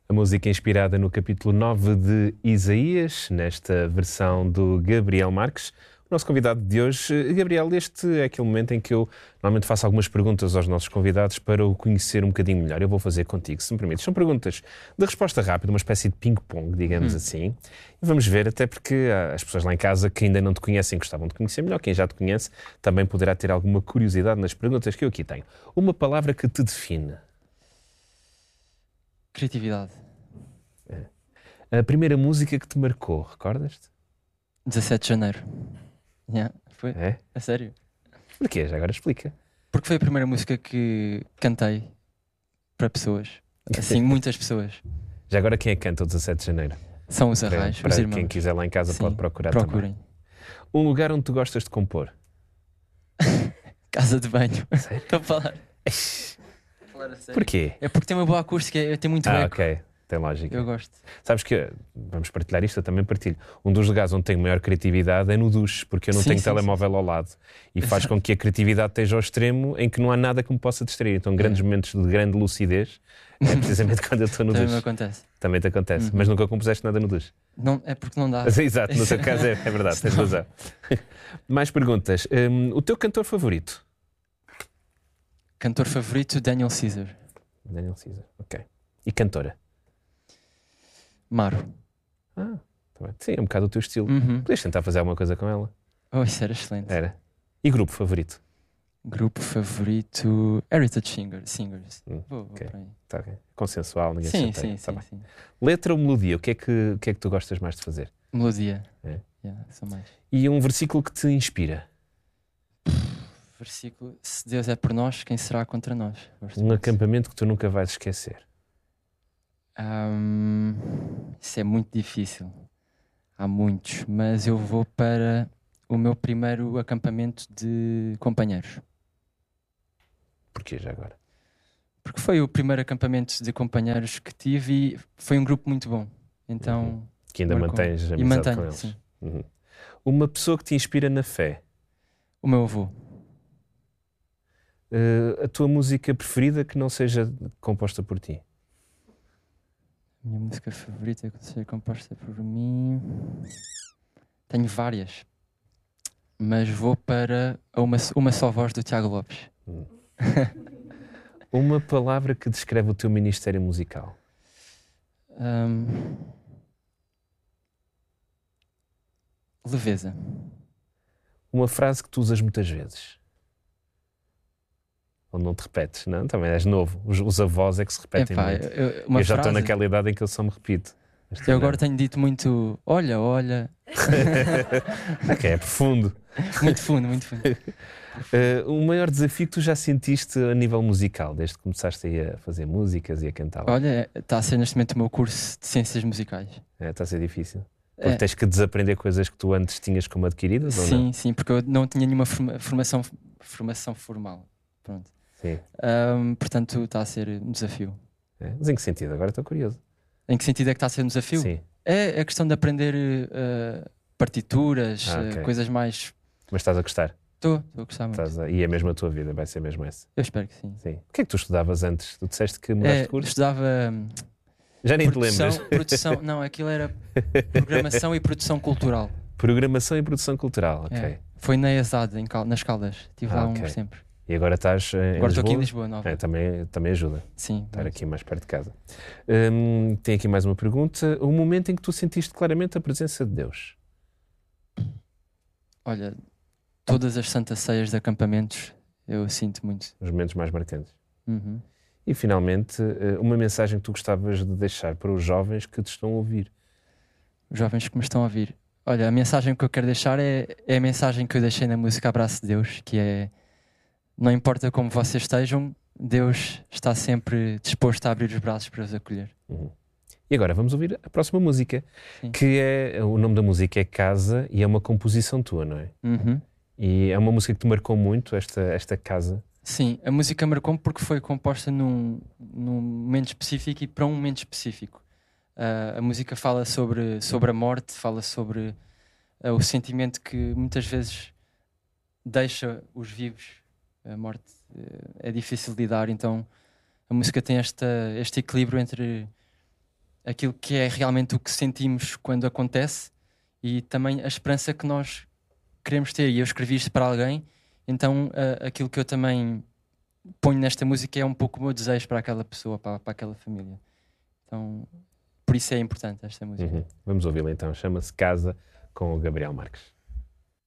A música inspirada no capítulo 9 de Isaías, nesta versão do Gabriel Marques. O nosso convidado de hoje, Gabriel, este é aquele momento em que eu normalmente faço algumas perguntas aos nossos convidados para o conhecer um bocadinho melhor. Eu vou fazer contigo, se me permites. São perguntas de resposta rápida, uma espécie de ping-pong, digamos assim. E vamos ver, até porque as pessoas lá em casa que ainda não te conhecem, gostavam de conhecer melhor. Quem já te conhece também poderá ter alguma curiosidade nas perguntas que eu aqui tenho. Uma palavra que te define. Criatividade. A primeira música que te marcou, recordas-te? 17 de janeiro. Foi? É? A sério? Porquê? Já agora explica. Porque foi a primeira música que cantei para pessoas. Assim, muitas pessoas. Já agora quem é que canta o 17 de janeiro? São os Arrais, Para os irmãos. quem quiser lá em casa. Sim, pode procurar procurem. Também. Um lugar onde tu gostas de compor? Casa de banho. Sério? Estou a falar. Porquê? É porque tem uma boa acústica, tem muito eco. Ok. Tem lógica. Eu gosto. Sabes que, vamos partilhar isto, eu também partilho. Um dos lugares onde tenho maior criatividade é no duche, porque eu não tenho telemóvel ao lado. E faz com que a criatividade esteja ao extremo em que não há nada que me possa distrair. Então, grandes momentos de grande lucidez é precisamente quando eu estou no duche. Também me acontece. Também te acontece. Mas nunca compuseste nada no duche. Não, é porque não dá. Exato, no teu caso é verdade, tens razão. Mais perguntas. O teu cantor favorito? Cantor favorito, Daniel Caesar. Daniel Caesar, ok. E cantora? Maro. Tá bem. Sim, é um bocado o teu estilo. Podias tentar fazer alguma coisa com ela? Oh, isso era excelente. Era. E grupo favorito? Grupo favorito, Heritage Singers. Vou okay. para aí. Tá bem. Consensual, ninguém sim, se chateia. sim. Letra ou melodia? O que é que tu gostas mais de fazer? Melodia. É? São mais. E um versículo que te inspira? Versículo, se Deus é por nós, quem será contra nós? Um acampamento que tu nunca vais esquecer? Isso é muito difícil. Há muitos, mas eu vou para o meu primeiro acampamento de companheiros. Porquê já agora? Porque foi o primeiro acampamento de companheiros que tive e foi um grupo muito bom. Então, que ainda mantens a amizade com eles. Sim. Uma pessoa que te inspira na fé? O meu avô. A tua música preferida que não seja composta por ti? A minha música favorita que seja composta por mim... Tenho várias. Mas vou para uma só voz do Tiago Lopes. Uma palavra que descreve o teu ministério musical? Leveza. Uma frase que tu usas muitas vezes? Ou não te repetes, não? Também és novo. Os avós é que se repetem muito. Eu já estou naquela idade em que eu só me repito. Eu agora tenho dito muito olha. Ok, é profundo. Muito fundo. O maior desafio que tu já sentiste a nível musical, desde que começaste a fazer músicas e a cantar? Olha, está a ser neste momento o meu curso de Ciências Musicais. Está a ser difícil? Porque tens que desaprender coisas que tu antes tinhas como adquiridas? Ou não? Sim, porque eu não tinha nenhuma formação formal. Pronto. Sim. Portanto, está a ser um desafio. Mas em que sentido? Agora estou curioso. Em que sentido é que está a ser um desafio? Sim. É a questão de aprender partituras, okay. Coisas mais... Mas estás a gostar? Estou a gostar muito. E é mesmo a tua vida, vai ser mesmo essa? Eu espero que sim. O que é que tu estudavas antes? Tu disseste que mudaste de curso? Estudava... Já nem te lembras? Não, aquilo era Programação e Produção Cultural. Programação e Produção Cultural, ok. Foi na ESAD, nas Caldas. Estive lá uns tempos. E agora estás em Lisboa? Agora estou aqui em Lisboa, nova. Também ajuda. Sim. Estar aqui mais perto de casa. Tem aqui mais uma pergunta. O momento em que tu sentiste claramente a presença de Deus? Olha, todas as santas ceias de acampamentos eu sinto muito. Os momentos mais marcantes. E finalmente, uma mensagem que tu gostavas de deixar para os jovens que te estão a ouvir? Os jovens que me estão a ouvir. Olha, a mensagem que eu quero deixar é a mensagem que eu deixei na música Abraço de Deus, que é: não importa como vocês estejam, Deus está sempre disposto a abrir os braços para os acolher. E agora vamos ouvir a próxima música. Sim. Que o nome da música é Casa e é uma composição tua, não é? E é uma música que te marcou muito, esta Casa. Sim, a música marcou-me porque foi composta num momento específico e para um momento específico. A música fala sobre a morte, fala sobre o sentimento que muitas vezes deixa os vivos. A morte é difícil de lidar, então a música tem este equilíbrio entre aquilo que é realmente o que sentimos quando acontece e também a esperança que nós queremos ter. E eu escrevi isto para alguém, então aquilo que eu também ponho nesta música é um pouco o meu desejo para aquela pessoa, para aquela família. Então, por isso é importante esta música. Vamos ouvi-la então. Chama-se Casa, com o Gabriel Marques.